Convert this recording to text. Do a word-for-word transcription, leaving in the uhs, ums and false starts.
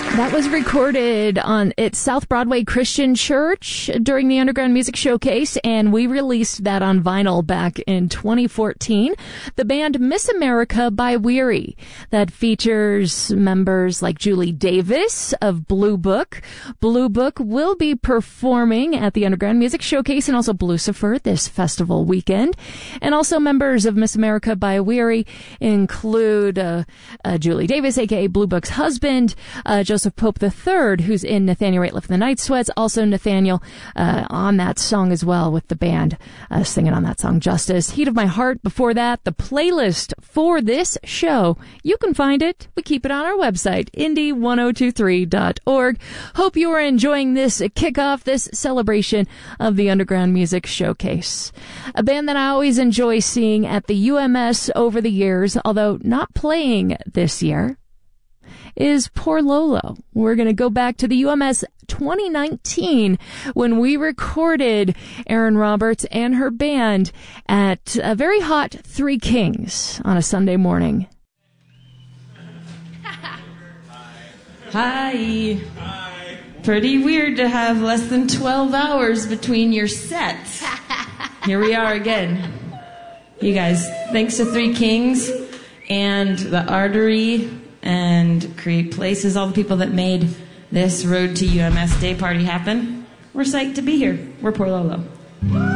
That was recorded on at South Broadway Christian Church during the Underground Music Showcase, and we released that on vinyl back in twenty fourteen. The band Miss America by Weary, that features members like Julie Davis of Blue Book. Blue Book will be performing at the Underground Music Showcase and also Blucifer this festival weekend. And also members of Miss America by Weary include uh, uh, Julie Davis, aka Blue Book's husband, uh, Joseph Pope the third, who's in Nathaniel Rateliff and the Night Sweats. Also Nathaniel uh, on that song as well with the band uh, singing on that song, Justice. Heat of My Heart before that. The playlist for this show, you can find it. We keep it on our website, indie ten twenty-three dot org. Hope you are enjoying this kickoff, this celebration of the Underground Music Showcase. A band that I always enjoy seeing at the U M S over the years, although not playing this year, is Poor Lolo. We're going to go back to the U M S twenty nineteen when we recorded Erin Roberts and her band at a very hot Three Kings on a Sunday morning. Hi. Hi. Pretty weird to have less than twelve hours between your sets. Here we are again. You guys, thanks to Three Kings and the Artery and Create Places, all the people that made this Road to U M S Day Party happen. We're psyched to be here. We're Poor Lolo.